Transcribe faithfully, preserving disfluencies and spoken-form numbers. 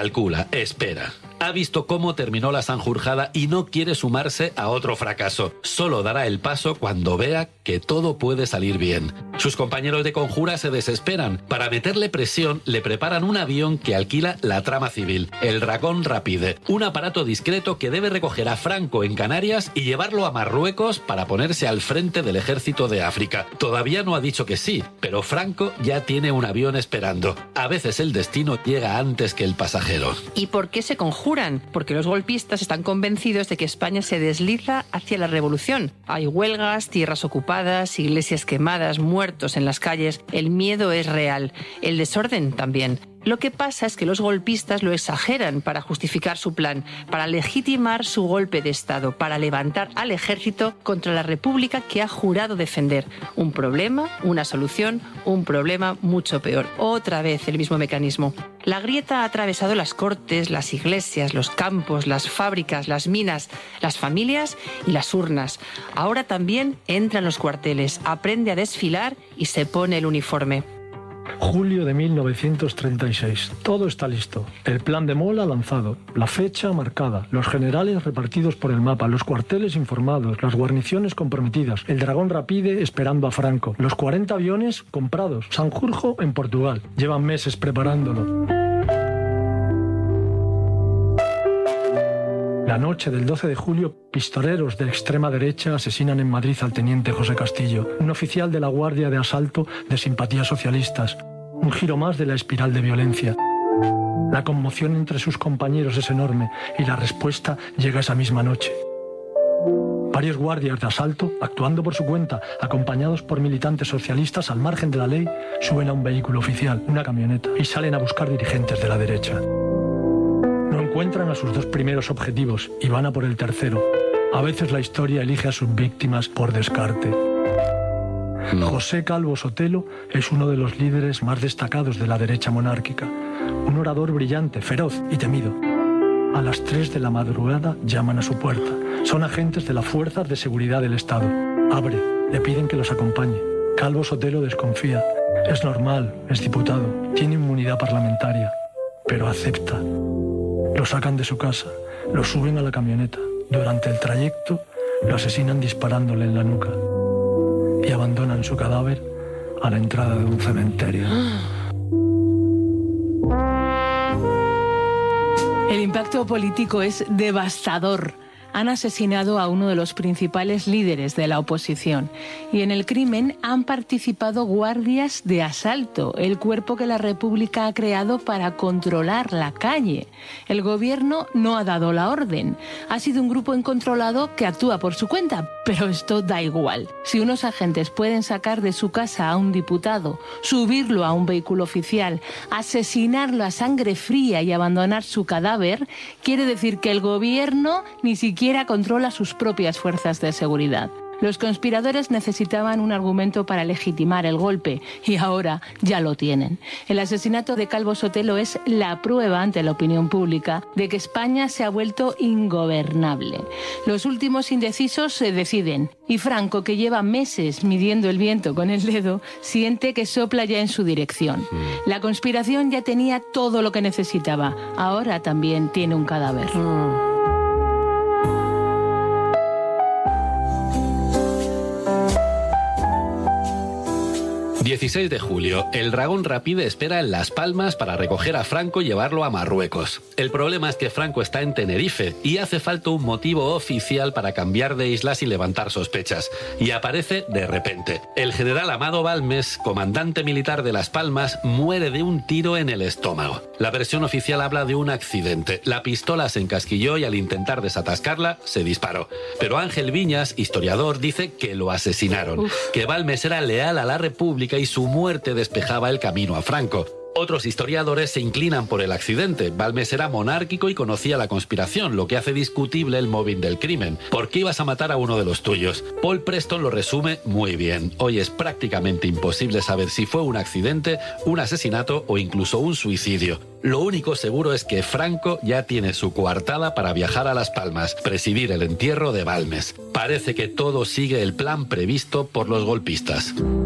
calcula, espera. Ha visto cómo terminó la Sanjurjada y no quiere sumarse a otro fracaso. Solo dará el paso cuando vea que todo puede salir bien. Sus compañeros de conjura se desesperan. Para meterle presión, le preparan un avión que alquila la trama civil, el Dragón Rapide, un aparato discreto que debe recoger a Franco en Canarias y llevarlo a Marruecos para ponerse al frente del ejército de África. Todavía no ha dicho que sí, pero Franco ya tiene un avión esperando. A veces el destino llega antes que el pasajero. ¿Y por qué se conjuran? Porque los golpistas están convencidos de que España se desliza hacia la revolución. Hay huelgas, tierras ocupadas, iglesias quemadas, muertos en las calles. El miedo es real, el desorden también. Lo que pasa es que los golpistas lo exageran para justificar su plan, para legitimar su golpe de Estado, para levantar al ejército contra la república que ha jurado defender. Un problema, una solución, un problema mucho peor. Otra vez el mismo mecanismo. La grieta ha atravesado las cortes, las iglesias, los campos, las fábricas, las minas, las familias y las urnas. Ahora también entra en los cuarteles, aprende a desfilar y se pone el uniforme. Julio de mil novecientos treinta y seis. Todo está listo. El plan de Mola lanzado, la fecha marcada, los generales repartidos por el mapa, los cuarteles informados, las guarniciones comprometidas, el Dragón Rapide esperando a Franco, los cuarenta aviones comprados, Sanjurjo en Portugal. Llevan meses preparándolo. La noche del doce de julio, pistoleros de extrema derecha asesinan en Madrid al teniente José Castillo, un oficial de la Guardia de Asalto de simpatías socialistas. Un giro más de la espiral de violencia. La conmoción entre sus compañeros es enorme y la respuesta llega esa misma noche. Varios guardias de asalto, actuando por su cuenta, acompañados por militantes socialistas al margen de la ley, suben a un vehículo oficial, una camioneta, y salen a buscar dirigentes de la derecha. No encuentran a sus dos primeros objetivos y van a por el tercero. A veces la historia elige a sus víctimas por descarte. No. José Calvo Sotelo es uno de los líderes más destacados de la derecha monárquica. Un orador brillante, feroz y temido. A las tres de la madrugada llaman a su puerta. Son agentes de las fuerzas de seguridad del Estado. Abre, le piden que los acompañe. Calvo Sotelo desconfía. Es normal, es diputado, tiene inmunidad parlamentaria, pero acepta. Lo sacan de su casa, lo suben a la camioneta. Durante el trayecto, lo asesinan disparándole en la nuca y abandonan su cadáver a la entrada de un cementerio. El impacto político es devastador. Han asesinado a uno de los principales líderes de la oposición y en el crimen han participado guardias de asalto, el cuerpo que la República ha creado para controlar la calle. El gobierno no ha dado la orden. Ha sido un grupo incontrolado que actúa por su cuenta, pero esto da igual. Si unos agentes pueden sacar de su casa a un diputado, subirlo a un vehículo oficial, asesinarlo a sangre fría y abandonar su cadáver, quiere decir que el gobierno ni siquiera controla sus propias fuerzas de seguridad. Los conspiradores necesitaban un argumento para legitimar el golpe y ahora ya lo tienen. El asesinato de Calvo Sotelo es la prueba ante la opinión pública de que España se ha vuelto ingobernable. Los últimos indecisos se deciden y Franco, que lleva meses midiendo el viento con el dedo, siente que sopla ya en su dirección. La conspiración ya tenía todo lo que necesitaba. Ahora también tiene un cadáver. dieciséis de julio. El Dragón Rapide espera en Las Palmas para recoger a Franco y llevarlo a Marruecos. El problema es que Franco está en Tenerife y hace falta un motivo oficial para cambiar de islas y levantar sospechas. Y aparece de repente. El general Amado Balmes, comandante militar de Las Palmas, muere de un tiro en el estómago. La versión oficial habla de un accidente. La pistola se encasquilló y al intentar desatascarla, se disparó. Pero Ángel Viñas, historiador, dice que lo asesinaron. Uf. Que Balmes era leal a la República y su muerte despejaba el camino a Franco. Otros historiadores se inclinan por el accidente. Balmes era monárquico y conocía la conspiración, lo que hace discutible el móvil del crimen. ¿Por qué ibas a matar a uno de los tuyos? Paul Preston lo resume muy bien. Hoy es prácticamente imposible saber si fue un accidente, un asesinato o incluso un suicidio. Lo único seguro es que Franco ya tiene su coartada para viajar a Las Palmas, presidir el entierro de Balmes. Parece que todo sigue el plan previsto por los golpistas.